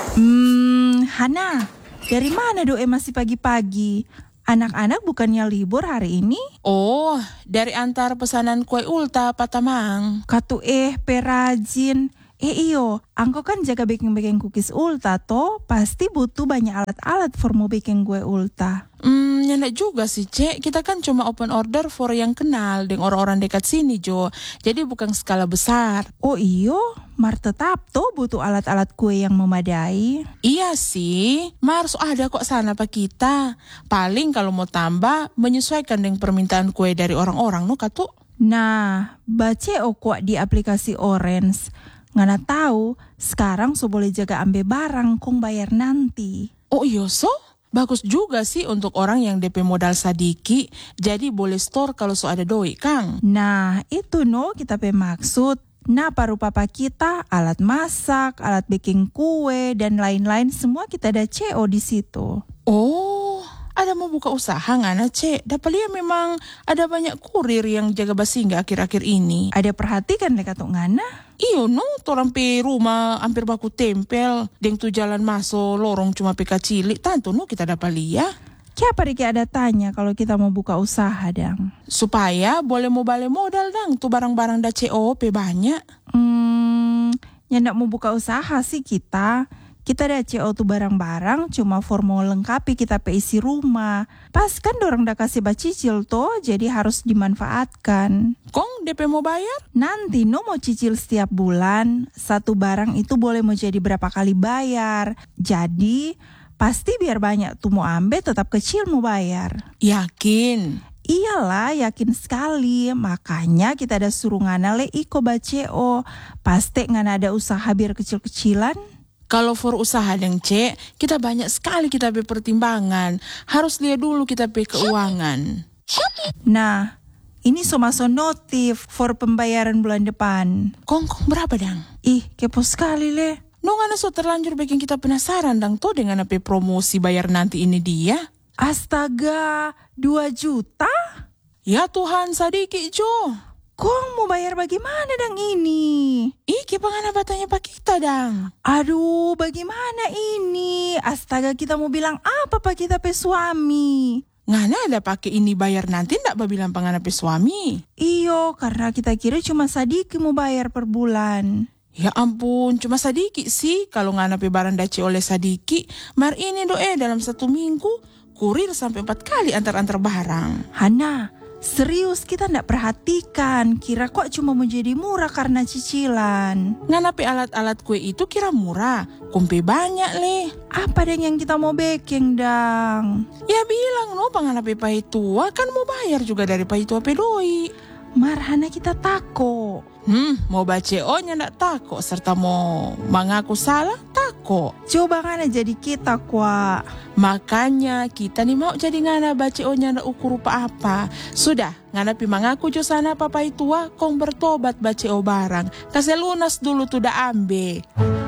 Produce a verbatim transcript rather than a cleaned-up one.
Hmm, Hana, dari mana doe masih pagi-pagi? Anak-anak bukannya libur hari ini? Oh, dari antar pesanan kue ulta Patamang. Katu eh perajin. Eh iyo, angko kan jaga baking-baking cookies ulta toh, pasti butuh banyak alat-alat for mau bikin kue ulta. Hmm, nyandak juga sih, Cek. Kita kan cuma open order for yang kenal dengan orang-orang dekat sini, Jo. Jadi bukan skala besar. Oh iyo, mar tetap toh butuh alat-alat kue yang memadai. Iya sih, Mars ada kok sana pak kita. Paling kalau mau tambah, menyesuaikan dengan permintaan kue dari orang-orang, no katu. Nah, baca o kuat di aplikasi Orange. Ngana tahu, sekarang so boleh jaga ambil barang kong bayar nanti. Oh iya so? Bagus juga sih untuk orang yang D P modal sadiki. Jadi boleh store kalau so ada doi, Kang. Nah, itu no kita pe maksud. Nah, paru papa kita, alat masak, alat baking kue, dan lain-lain semua kita ada C O di situ. Oh, ada mau buka usaha ngana, Cek? Dapat lihat memang ada banyak kurir yang jaga basingga akhir-akhir ini. Ada perhatikan le katuk ngana? Iyo no, torang pe rumah hampir baku tempel. Deng tu jalan masuk lorong cuma pe kacili. Tantu no kita dapat lihat. Siapa Riki ada tanya kalau kita mau buka usaha dang? Supaya boleh mau balik modal dang. Tu barang-barang da C O pe banyak. Hmm, nyandak mau buka usaha sih kita. Kita ada C O tuh barang-barang cuma for mau lengkapi kita pe isi rumah. Pas kan dorang dah kasih bacicil toh, jadi harus dimanfaatkan. Kong D P mau bayar? Nanti no mau cicil setiap bulan. Satu barang itu boleh mau jadi berapa kali bayar. Jadi pasti biar banyak tuh mau ambil tetap kecil mau bayar. Yakin? Iyalah, yakin sekali. Makanya kita ada suruh ngana le iko baceo. Pasti ngana ada usaha biar kecil-kecilan. Kalau for usaha deng Cek, kita banyak sekali kita be pertimbangan. Harus lihat dulu kita be keuangan. Nah, ini so masuk notif for pembayaran bulan depan. Kong, kong berapa dang? Ih, kepo sekali le. No ngana so terlanjur bikin kita penasaran dang to dengan apa promosi bayar nanti ini dia. Astaga, dua juta? Ya Tuhan, sadiki Jo. Kong mau bayar bagaimana dang ini? Ih, kepangana batanya pak kita dang. Aduh, bagaimana ini? Astaga, kita mau bilang apa pak kita pe suami? Ngana ada pakai ini bayar nanti ndak babilang pangana pe suami? Iyo, karena kita kira cuma sadiki mau bayar per bulan. Ya ampun, cuma sadiki sih. Kalau ngana pe barang daci oleh sadiki, mar ini doe dalam satu minggu kurir sampai empat kali antar-antar barang. Hana, serius kita ndak perhatikan. Kira kok cuma menjadi murah karena cicilan. Ngana pe alat-alat kue itu kira murah. Kumpe banyak le. Apa deng yang kita mau baking dang? Ya bilang no pangana pe paitua kan mau bayar juga dari paitua pe doi. Marhana kita tako. Hmm, mau baca o-nya ndak tako serta mau mengaku salah tako. Coba ngana jadi kita kwa. Makanya kita nih mau jadi ngana baca o-nya ndak ukur rupa apa. Sudah, ngana pi mengaku jo sana papa itua kong bertobat baca o barang. Kasih lunas dulu tuh dah ambe.